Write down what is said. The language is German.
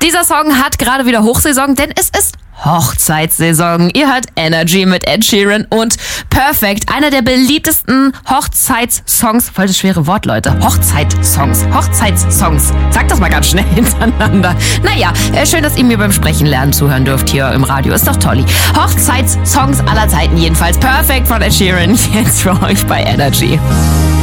Dieser Song hat gerade wieder Hochsaison, denn es ist Hochzeitssaison. Ihr hört Energy mit Ed Sheeran und Perfect, einer der beliebtesten Hochzeitssongs. Voll das schwere Wort, Leute. Hochzeitssongs. Sag das mal ganz schnell hintereinander. Naja, schön, dass ihr mir beim Sprechen lernen zuhören dürft hier im Radio. Ist doch toll. Hochzeitssongs aller Zeiten jedenfalls. Perfect von Ed Sheeran. Jetzt für euch bei Energy.